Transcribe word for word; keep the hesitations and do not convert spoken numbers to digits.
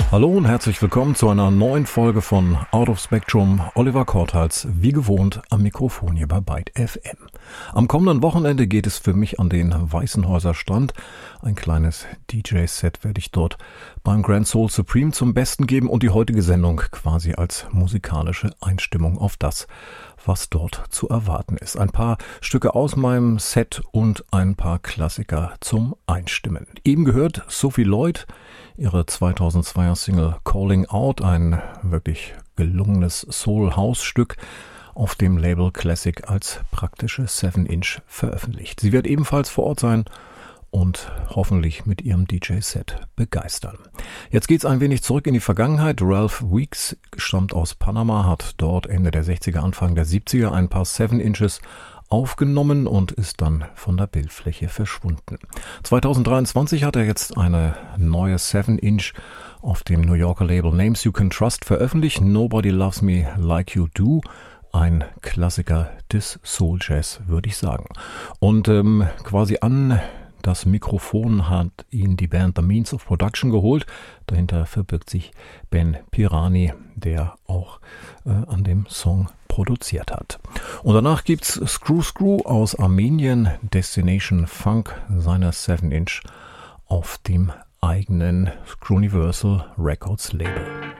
Hallo und herzlich willkommen zu einer neuen Folge von Out of Spectrum. Oliver Korthals, wie gewohnt, am Mikrofon hier bei Byte F M. Am kommenden Wochenende geht es für mich an den Weißenhäuser Strand. Ein kleines D J-Set werde ich dort beim Grand Soul Supreme zum Besten geben und die heutige Sendung quasi als musikalische Einstimmung auf das, was dort zu erwarten ist. Ein paar Stücke aus meinem Set und ein paar Klassiker zum Einstimmen. Eben gehört Sophie Lloyd, ihre zweitausendzweier Single Calling Out, ein wirklich gelungenes Soul-House-Stück, auf dem Label Classic als praktische seven inch veröffentlicht. Sie wird ebenfalls vor Ort sein und hoffentlich mit ihrem D J-Set begeistern. Jetzt geht's ein wenig zurück in die Vergangenheit. Ralph Weeks stammt aus Panama, hat dort Ende der sechziger, Anfang der siebziger ein paar seven inches aufgenommen und ist dann von der Bildfläche verschwunden. zweitausenddreiundzwanzig hat er jetzt eine neue seven inch auf dem New Yorker Label Names You Can Trust veröffentlicht. Nobody Loves Me Like You Do. Ein Klassiker des Soul Jazz, würde ich sagen. Und ähm, quasi an das Mikrofon hat ihn die Band The Means of Production geholt. Dahinter verbirgt sich Ben Pirani, der auch äh, an dem Song produziert hat. Und danach gibt's Screw Screw aus Armenien, Destination Funk, seiner seven inch auf dem eigenen Screwniversal Records Label.